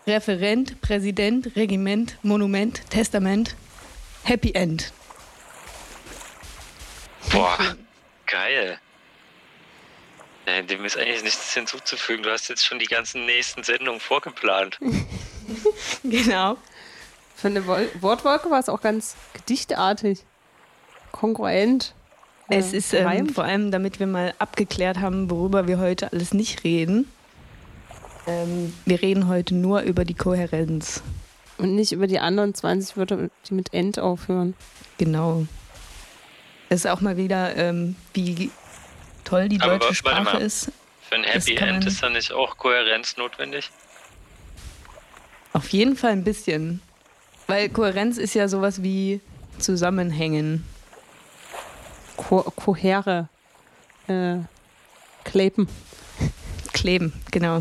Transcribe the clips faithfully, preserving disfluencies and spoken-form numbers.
Referent, Präsident, Regiment, Monument, Testament, Happy End. Boah, geil. Ja, dem ist eigentlich nichts hinzuzufügen. Du hast jetzt schon die ganzen nächsten Sendungen vorgeplant. Genau. Von der Wol- Wortwolke war es auch ganz gedichtartig, kongruent. Es ist ähm, vor allem, damit wir mal abgeklärt haben, worüber wir heute alles nicht reden. Ähm, wir reden heute nur über die Kohärenz. Und nicht über die anderen zwanzig Wörter, die mit End aufhören. Genau. Es ist auch mal wieder, ähm, wie toll die Aber deutsche warte Sprache mal. ist. Für ein Happy End ist da nicht auch Kohärenz notwendig? Auf jeden Fall ein bisschen. Weil Kohärenz ist ja sowas wie Zusammenhängen. Ko- Kohere. Äh, kleben. Kleben, genau.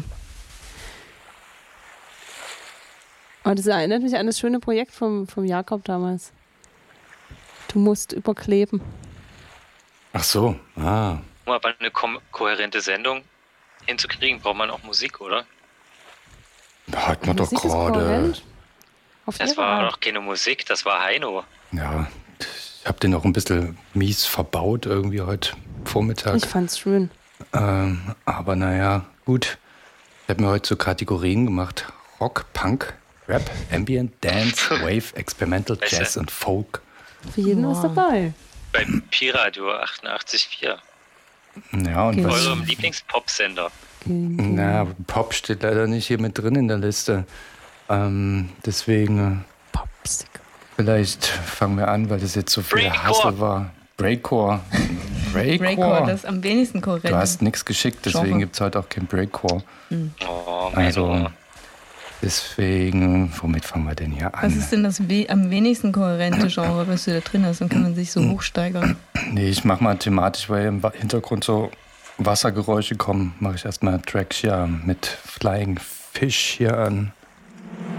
Aber das erinnert mich an das schöne Projekt vom, vom Jakob damals. Du musst überkleben. Ach so, ah. Um aber eine ko- kohärente Sendung hinzukriegen, braucht man auch Musik, oder? Hat man doch Musik ist gerade. kohärent. Auf Das ihre war Art. doch keine Musik, das war Heino. Ja, ich habe den auch ein bisschen mies verbaut irgendwie heute Vormittag. Ich fand's schön. Ähm, aber naja, gut. Ich habe mir heute so Kategorien gemacht. Rock, Punk, Rap, Ambient, Dance, Wave, Experimental, Weißt du? Jazz und Folk. Für jeden was dabei. Bei Pi-Radio achtundachtzig Komma vier. Ja, und Okay. was? Eurem Lieblingspop-Sender. Na, Pop steht leider nicht hier mit drin in der Liste. Ähm, deswegen, äh, Popstick. vielleicht fangen wir an, weil das jetzt so viel Breakcore. Hassel war. Breakcore. Breakcore, Breakcore. das ist am wenigsten kohärent. Du hast nichts geschickt, deswegen Genre. gibt es heute auch kein Breakcore. Oh, mein Also, Ohr. deswegen, womit fangen wir denn hier an? Was ist denn das we- am wenigsten kohärente Genre, was du da drin hast? Dann kann man sich so hochsteigern. Nee, ich mach mal thematisch, weil im Wa- Hintergrund so Wassergeräusche kommen, mache ich erstmal Track hier mit Flying Fish hier an.